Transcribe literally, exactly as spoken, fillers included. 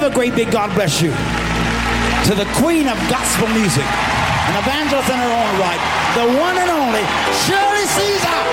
a great big God bless you to the queen of gospel music, an evangelist in her own right, the one and only Shirley Caesar.